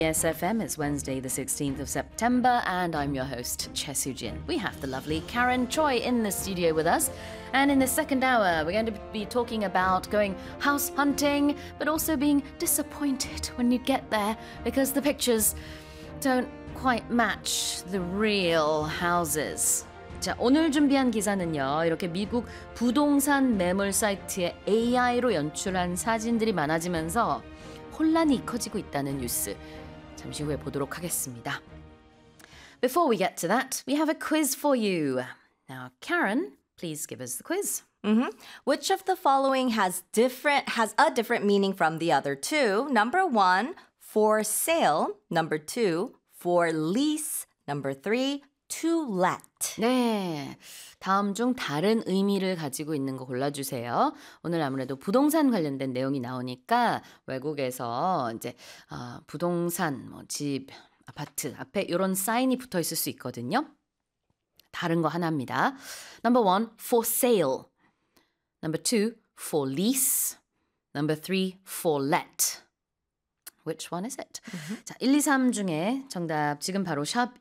SFM is Wednesday, the 16th of September, and I'm your host, Che Soo-jin. We have the lovely Karen Choi in the studio with us. And in the second hour, we're going to be talking about going house hunting, but also being disappointed when you get there because the pictures don't quite match the real houses. 자, 오늘 준비한 기사는요. 이렇게 미국 부동산 매물 사이트에 AI로 연출한 사진들이 많아지면서 혼란이 커지고 있다는 뉴스. 잠시 후에 보도록 하겠습니다. Before we get to that, we have a quiz for you. Now, Karen, please give us the quiz. Which of the following has a different meaning from the other two? Number 1, for sale. Number 2, for lease. Number 3, to let. 네, 다음 중 다른 의미를 가지고 있는 거 골라주세요. 오늘 아무래도 부동산 관련된 내용이 나오니까 외국에서 이제 부동산, 뭐 집, 아파트 앞에 이런 사인이 붙어 있을 수 있거든요. 다른 거 하나입니다. Number 1, for sale. Number 2, for lease. Number 3, for let. Which one is it? 자, 1, 2, 3 중에 정답 지금 바로 샵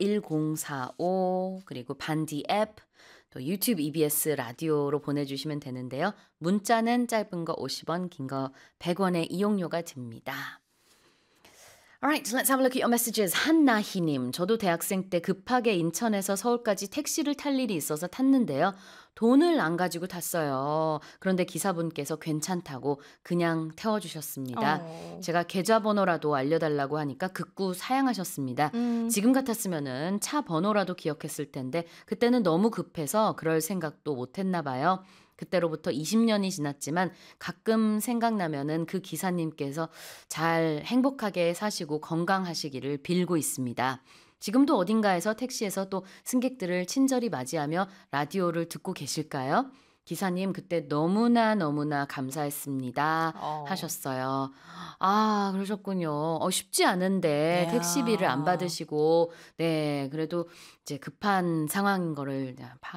1045 그리고 반디 앱 또 유튜브 EBS 라디오로 보내주시면 되는데요. 문자는 짧은 거 50원, 긴 거 100원의 이용료가 듭니다. Alright, let's have a look at your messages. 한나희님, 저도 대학생 때 급하게 인천에서 서울까지 택시를 탈 일이 있어서 탔는데요. 돈을 안 가지고 탔어요. 그런데 기사분께서 괜찮다고 그냥 태워주셨습니다. 제가 계좌번호라도 알려달라고 하니까 극구 사양하셨습니다. 지금 같았으면은 차 번호라도 기억했을 텐데 그때는 너무 급해서 그럴 생각도 못했나 봐요. 그때로부터 20년이 지났지만 가끔 생각나면은 그 기사님께서 잘 행복하게 사시고 건강하시기를 빌고 있습니다. 지금도 어딘가에서 택시에서 또 승객들을 친절히 맞이하며 라디오를 듣고 계실까요? 기사님 그때 너무나 감사했습니다 하셨어요. 아 그러셨군요. 쉽지 않은데 택시비를 안 받으시고 네 그래도 이제 급한 상황인 거를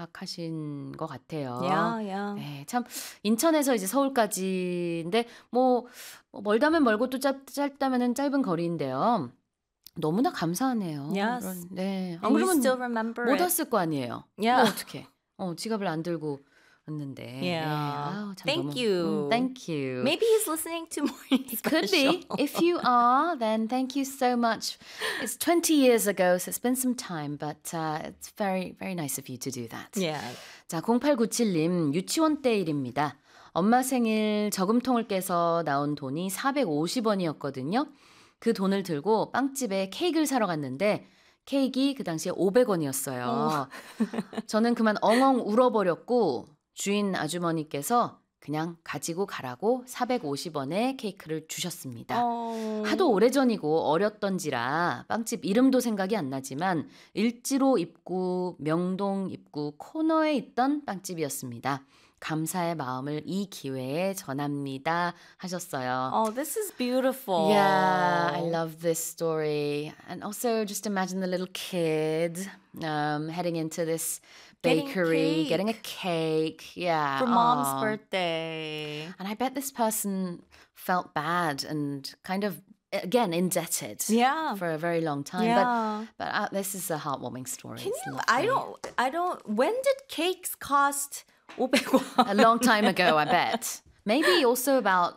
파악하신 것 같아요. 네, 참 인천에서 이제 서울까지인데 뭐 멀다면 멀고 또 짧다면은 짧은 거리인데요. 너무나 감사하네요. Yes. 네. 안 그러면 still remember 못 it. 왔을 거 아니에요. Yeah. 어떡해. 지갑을 안 들고 왔는데. Yeah. 네. 아우, 참 Thank 너무, you. Thank you. Maybe he's listening to Morning It could be. If you are, then thank you so much. It's 20 years ago, so it's been some time, but it's very, very nice of you to do that. Yeah. 자, 0897님, 유치원 때 일입니다. 엄마 생일 저금통을 깨서 나온 돈이 450원이었거든요. 그 돈을 들고 빵집에 케이크를 사러 갔는데 케이크 그 당시에 500원이었어요. 저는 그만 엉엉 울어버렸고 주인 아주머니께서 그냥 가지고 가라고 450원의 케이크를 주셨습니다. 하도 오래전이고 어렸던지라 빵집 이름도 생각이 안 나지만 일지로 입구, 명동 입구 코너에 있던 빵집이었습니다. 감사의 마음을 이 기회에 전합니다 하셨어요. Oh, this is beautiful. Yeah, I love this story. And also just imagine the little kid heading into this bakery, getting a cake. Yeah. For mom's birthday. And I bet this person felt bad and kind of, again, indebted for a very long time. Yeah. But this is a heartwarming story. Can you, I don't, when did cakes cost 500원? A long time ago, I bet. Maybe also about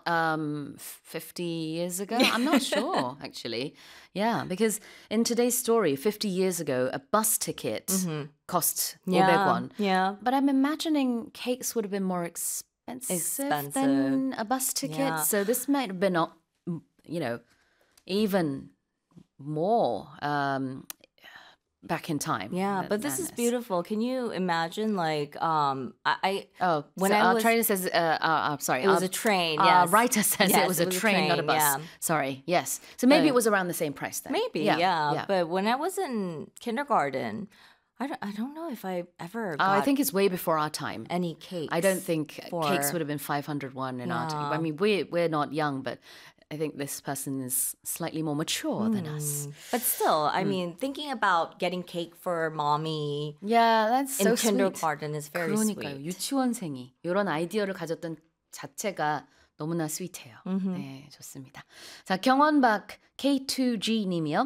50 years ago. I'm not sure, actually. Yeah, because in today's story, 50 years ago, a bus ticket cost 500원. Yeah. But I'm imagining cakes would have been more expensive than a bus ticket. Yeah. So this might have been, even more back in time. Yeah, but this is beautiful. Can you imagine, like, when I our was- trainer says, sorry, it was a train, yes. Writer says Yes, it was a train, not a bus. yeah. Sorry, yes. So maybe But- it was around the same price then. Maybe, yeah. But when I was in kindergarten, I don't know if I ever got I think it's way before our time. any cakes. I don't think cakes for- would have been 501 in our time. Yeah. I mean, we're not young, but I think this person is slightly more mature than us. But still, I mean, thinking about getting cake for mommy Yeah, that's so in sweet. kindergarten is very 그러니까요. sweet. 유치원생이 이런 아이디어를 가졌던 자체가 너무나 스윗해요. 네, 좋습니다. 자, 경원박 K2G 님이요.